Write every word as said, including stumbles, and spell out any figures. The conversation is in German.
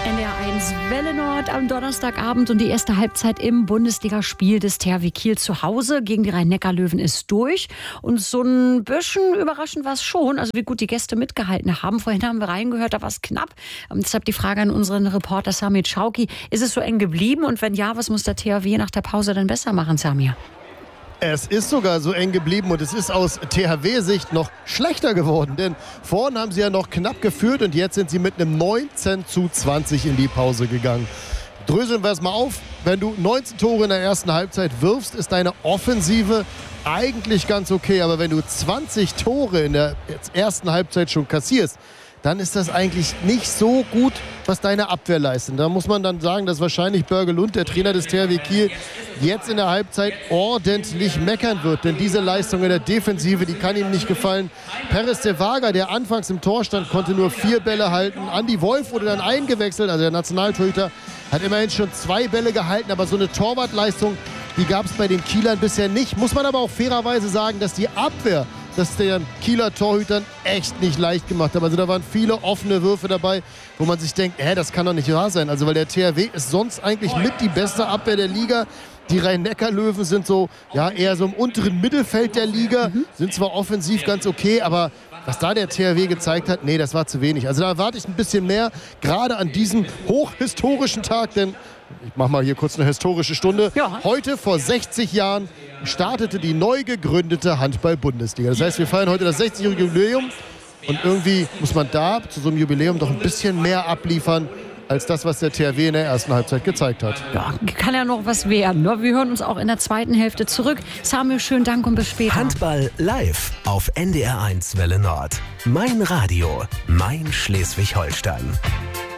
N D R eins Welle Nord am Donnerstagabend und die erste Halbzeit im Bundesligaspiel des T H W Kiel zu Hause gegen die Rhein-Neckar-Löwen ist durch. Und so ein bisschen überraschend war es schon, also wie gut die Gäste mitgehalten haben. Vorhin haben wir reingehört, da war es knapp. Und deshalb die Frage an unseren Reporter Samir Schauki, ist es so eng geblieben? Und wenn ja, was muss der T H W nach der Pause denn besser machen, Samir? Es ist sogar so eng geblieben und es ist aus T H W-Sicht noch schlechter geworden. Denn vorhin haben sie ja noch knapp geführt und jetzt sind sie mit einem neunzehn zu zwanzig in die Pause gegangen. Dröseln wir es mal auf. Wenn du neunzehn Tore in der ersten Halbzeit wirfst, ist deine Offensive eigentlich ganz okay. Aber wenn du zwanzig Tore in der ersten Halbzeit schon kassierst, dann ist das eigentlich nicht so gut, was deine Abwehr leistet. Da muss man dann sagen, dass wahrscheinlich Börge Lund, der Trainer des T H W Kiel, jetzt in der Halbzeit ordentlich meckern wird. Denn diese Leistung in der Defensive, die kann ihm nicht gefallen. Perez de Vaga, der anfangs im Tor stand, konnte nur vier Bälle halten. Andi Wolf wurde dann eingewechselt, also der Nationaltorhüter, hat immerhin schon zwei Bälle gehalten. Aber so eine Torwartleistung, die gab es bei den Kielern bisher nicht. Muss man aber auch fairerweise sagen, dass die Abwehr das den Kieler Torhütern echt nicht leicht gemacht hat. Also da waren viele offene Würfe dabei, wo man sich denkt, hä, das kann doch nicht wahr sein. Also weil der T H W ist sonst eigentlich mit die beste Abwehr der Liga. Die Rhein-Neckar-Löwen sind so, ja, eher so im unteren Mittelfeld der Liga, mhm. sind zwar offensiv ganz okay, aber was da der T H W gezeigt hat, nee, das war zu wenig. Also da erwarte ich ein bisschen mehr, gerade an diesem hochhistorischen Tag, denn ich mache mal hier kurz eine historische Stunde. Ja. Heute vor sechzig Jahren startete die neu gegründete Handball-Bundesliga. Das heißt, wir feiern heute das sechzigjährige Jubiläum und irgendwie muss man da zu so einem Jubiläum doch ein bisschen mehr abliefern als das, was der T H W in der ersten Halbzeit gezeigt hat. Ja, kann ja noch was werden. Ne? Wir hören uns auch in der zweiten Hälfte zurück. Samuel, schönen Dank und bis später. Handball live auf N D R eins Welle Nord. Mein Radio, mein Schleswig-Holstein.